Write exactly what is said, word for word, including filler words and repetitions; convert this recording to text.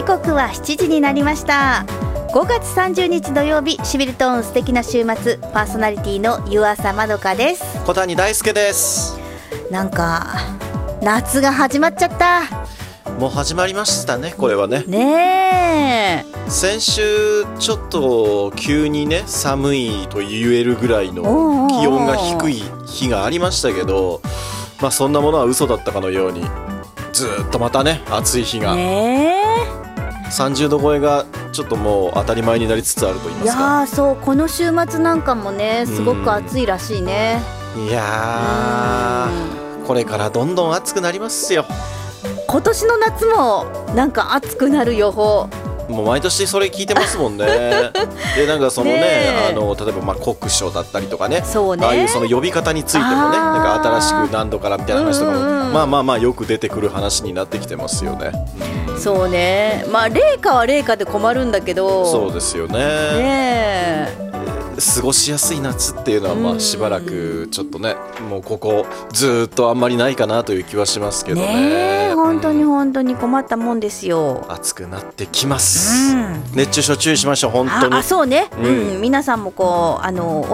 刻はしちじになりました。ごがつさんじゅうにち土曜日、シビルトーン素敵な週末、パーソナリティの湯浅まどかです。 小谷大輔です。 なんか夏が始まっちゃった。 もう始まりましたね、これはね。 ねえ、 先週ちょっと急にね寒いと言えるぐらいの気温が低い日がありましたけど、まあそんなものは嘘だったかのようにずっとまたね暑い日が、 ねえさんじゅうど超えがちょっともう当たり前になりつつあると言いますか。 いやー、そう、この週末なんかもねすごく暑いらしいね。 いやー、これからどんどん暑くなりますよ。 今年の夏もなんか暑くなる予報、 もう毎年それ聞いてますもんね。でなんかその ね, ねあの例えばまあ酷暑だったりとかね、 そうね、 ああいうその呼び方についてもね、なんか新しく何度からみたいな話とかも、うんうん、まあまあまあよく出てくる話になってきてますよね。 そうね、まあ冷夏は冷夏で困るんだけど、 そうですよね。ね過ごしやすい夏っていうのはまあしばらくちょっとね、もうここずっとあんまりないかなという気はしますけど ね, ね本当に本当に困ったもんですよ。 暑くなってきます、うん、熱中症注意しましょう本当に。 ああそうね、うんうん、皆さんもこうあの